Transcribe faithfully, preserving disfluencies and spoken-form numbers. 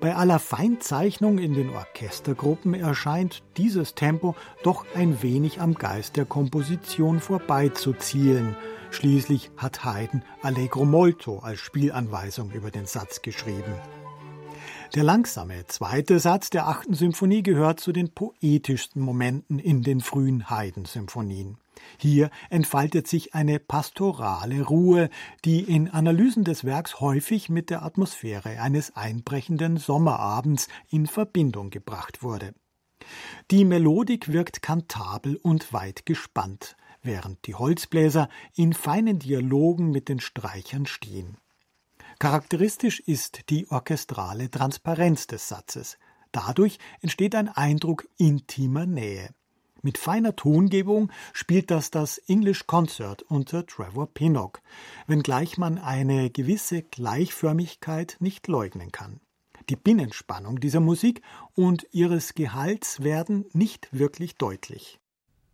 Bei aller Feinzeichnung in den Orchestergruppen erscheint dieses Tempo doch ein wenig am Geist der Komposition vorbeizuzielen. Schließlich hat Haydn Allegro molto als Spielanweisung über den Satz geschrieben. Der langsame zweite Satz der achten Symphonie gehört zu den poetischsten Momenten in den frühen Haydn-Symphonien. Hier entfaltet sich eine pastorale Ruhe, die in Analysen des Werks häufig mit der Atmosphäre eines einbrechenden Sommerabends in Verbindung gebracht wurde. Die Melodik wirkt kantabel und weit gespannt, während die Holzbläser in feinen Dialogen mit den Streichern stehen. Charakteristisch ist die orchestrale Transparenz des Satzes. Dadurch entsteht ein Eindruck intimer Nähe. Mit feiner Tongebung spielt das das English Concert unter Trevor Pinnock, wenngleich man eine gewisse Gleichförmigkeit nicht leugnen kann. Die Binnenspannung dieser Musik und ihres Gehalts werden nicht wirklich deutlich.